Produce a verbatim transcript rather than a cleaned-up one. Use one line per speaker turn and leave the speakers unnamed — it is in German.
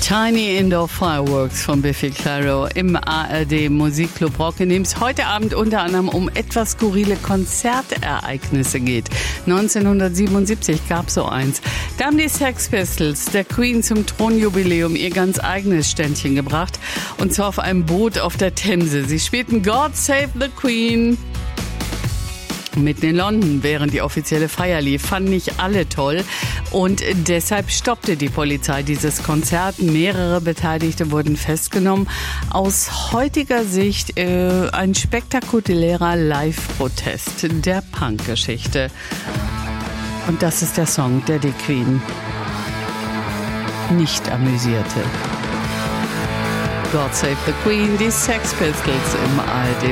Tiny Indoor Fireworks von Biffy Clyro im A R D Musikclub Rock, in dem es heute Abend unter anderem um etwas skurrile Konzertereignisse geht. neunzehnhundertsiebenundsiebzig gab es so eins. Da haben die Sex Pistols der Queen zum Thronjubiläum ihr ganz eigenes Ständchen gebracht, und zwar auf einem Boot auf der Themse. Sie spielten God Save the Queen mitten in London, während die offizielle Feier lief. Fanden nicht alle toll, und deshalb stoppte die Polizei dieses Konzert. Mehrere Beteiligte wurden festgenommen. Aus heutiger Sicht äh, ein spektakulärer Live-Protest der Punk-Geschichte. Und das ist der Song, der die Queen nicht amüsierte. God Save the Queen, die Sex Pistols im A R D